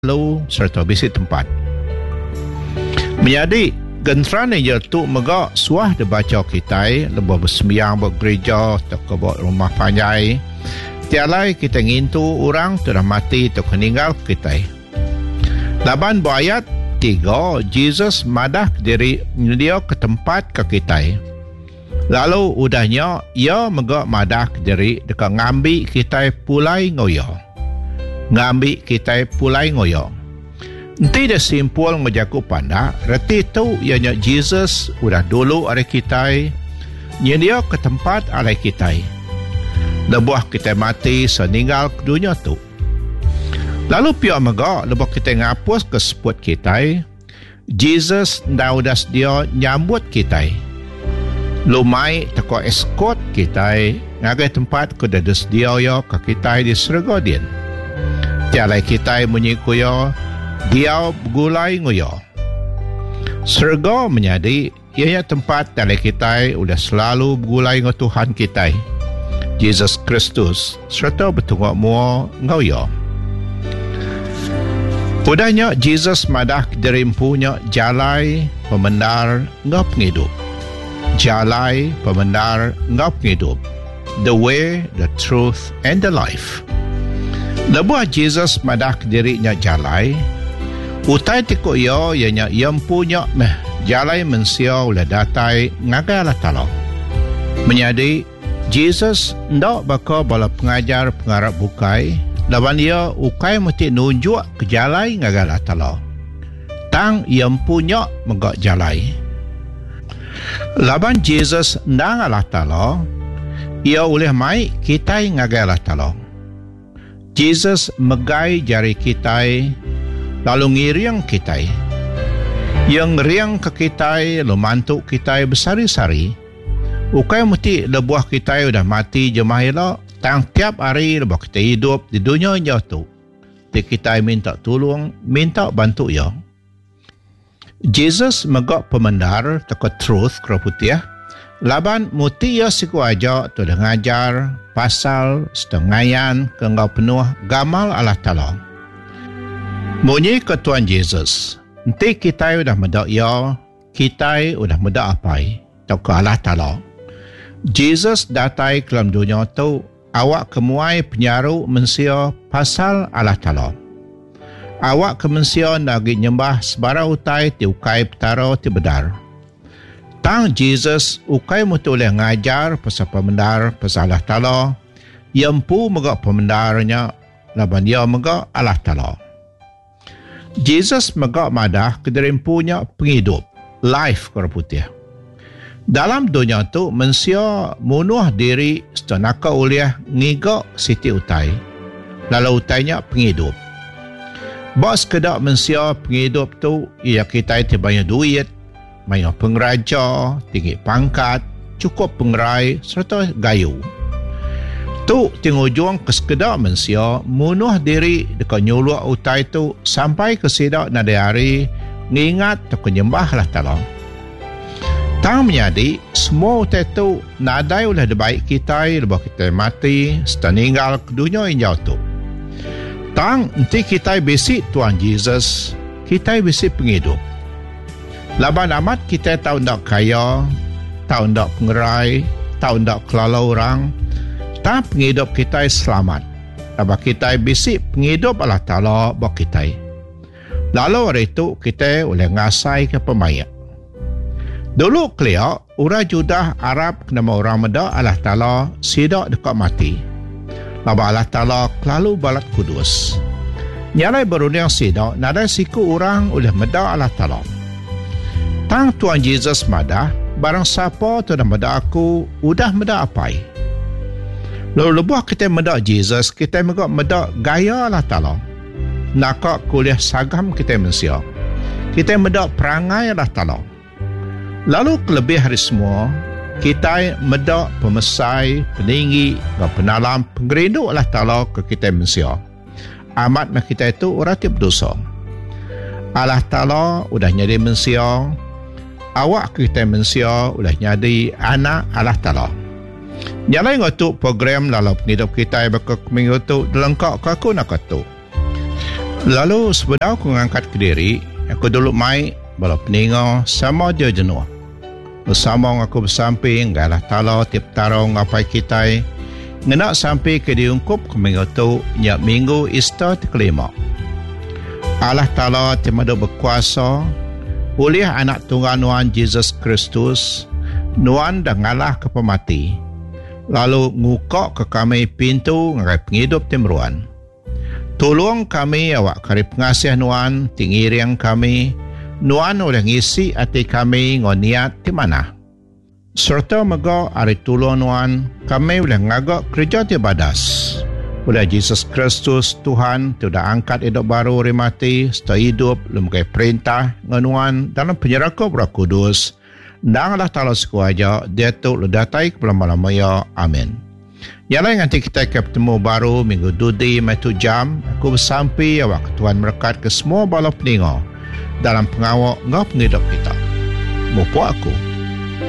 lalu serta bisi tempat. Menjadi gentrane je tu megak suah dibaca kita lebih bersembiang buat gereja atau buat rumah panjai. Tialai kita ngintu orang tu dah mati tu meninggal kita. Laban ayat 3, Jesus madah diri dia ke tempat ke kita. Lalu udahnya ia megak madah diri dekat ngambil kita pulai ngoyo. Ngambil kita pulai ngoyo. Nanti dia simpul menjaku pandak. Reti tu ianya Jesus udah dulu ada kita. Dia ke tempat ada kita. Lebuh kita mati seninggal ke dunia tu. Lalu pihak megak lebuh kita ngapus ke seput kita. Jesus dah udah dia nyambut kita. Lumai teko escort kita. Ngagai tempat ke dadas dia ya ke kita di Surga din. Tialai kita menyikuyo, dia gulai nguyo. Surga menjadi ianya tempat tialai kita udah selalu gulai dengan Tuhan kita, Jesus Kristus, serta bertunggu mua nguyo. Udahnya Jesus madah derimpunya jalai pemendar ngap ngidup. Jalai pemendar ngap ngidup. The way, the truth, and the life. Lebuh Jesus madah dirinya jalai. Utai tiku ia ianya yang punya jalai mensia ulah datai ngagai Allah Ta'ala. Menjadi Jesus ndak baka bala pengajar pengarap bukai. Lawan ia ukai mesti nunjuk ke jalai ngagai Allah Ta'ala. Tang yang punya megak jalai. Laban Jesus ndang Allah Ta'ala. Ia oleh mai kita ngagai Allah Ta'ala. Jesus megai jari kita lalu ngiriang kita. Yang ngiriang ke kita lemantuk kita bersari-sari. Ukai mesti lebuah kita udah mati jemaah elok. Tang tiap hari lebuah kita hidup di dunia yang jauh tu. Kita minta tolong, minta bantu ya. Jesus megak pemendar teko truth keraputiah. Laban muti ya siku aja tu dah ngajar pasal setengayan ke engkau penuh gamal Allah Ta'ala. Munyi ke Tuhan Yesus. Nanti kita udah medak ya, kita udah medak apai. Tau ke Allah Ta'ala. Jesus datai ke dalam dunia tu, awak kemuai penyaru mensia pasal Allah Ta'ala. Awak kemensia nagi nyembah sebarang utai ti ukai petara ti bedar. Tang Jesus ukai mutu oleh ngajar pasal pemendar pasal Allah Ta'ala. Yampu megak pemendarnya laban dia megak Allah Ta'ala. Jesus megak madah kederimpunya penghidup. Life keraputih. Dalam dunia tu mensia munuh diri setanaka oleh ngigak siti utai. Lalu utainya penghidup. Bos kedak mensia penghidup tu ia kita banyak duit. Banyak pengraja, tinggi pangkat, cukup pengerai serta gayu. Tu tingujung kesekedar mensia munuh diri dekat nyuluh utai tu sampai ke sidak nadai hari ngingat tak menyembah Allah Ta'ala. Tang menjadi semua utai tu nadai ulah debaik kita lepas kita mati seteninggal ke dunia yang jauh tu. Tang nanti kita bisik Tuhan Jesus, kita bisik penghidup. Laban amat kita tahu tak kaya, tahu tak pengerai, tahu tak kelalau orang, tak penghidup kita selamat. Laban kita bisik penghidup Allah Ta'ala buat kita. Lalu hari itu kita boleh ngasai ke pemayak. Dulu keliak, orang Judah Arab nama orang Medak Allah Ta'ala sidak dekat mati. Laban Allah Ta'ala kelalu balat kudus. Nyalai berundang sidak, nada siku orang oleh Medak Allah Ta'ala. Tang Tuhan Jesus madah, barang siapa tu dah medak aku, udah medak apai. Lalu lebuh kita medak Jesus, kita medak gaya Allah Ta'ala. Nakak kuliah sagam kita mensia. Kita medak perangai Allah Ta'ala. Lalu kelebih hari semua, kita medak pemesai, peninggi, dan penalam, pengerindu Allah Ta'ala ke kita mensia. Amat kita itu orang tiap dosa. Allah Ta'ala udah nyari mensia. Awak kita mensia udah nyadi anak Allah Ta'ala. Nyalai ngotuk program dalam penghidup kita baka minggu tu lengkap kaku nak tu. Lalu sebelum aku ngangkat ke diri, aku dulu mai bala peningo sama dia jenuh. Bersama aku bersamping galah tala tiap tarong ngapai kita ngenak sampai ke diungkup ke minggu tu nyak minggu Easter kelima. Allah Ta'ala temada berkuasa oleh anak tunggal Nuan Jesus Kristus, Nuan dah ngalah ke pemati, lalu ngukak ke kami pintu ngarai penghidup timruan. Tolong kami awak kari pengasih Nuan, tingiriang kami, Nuan oleh ngisi hati kami ngoniat di mana. Serta mega hari tolong Nuan, kami boleh ngagak kerja di badas. Oleh Jesus Kristus Tuhan sudah angkat hidup baru rimati serta hidup lembaga perintah nganuan dalam penyerahku Roh Kudus dan Allah Ta'ala sekuaja dia tu ledatai kebelamanya. Amin. Yang lain nanti kita bertemu baru minggu dudi metu jam aku bersampai awak Tuhan berkat ke semua bala peningo dalam pengawak ngau penghidup kita. Mupu aku.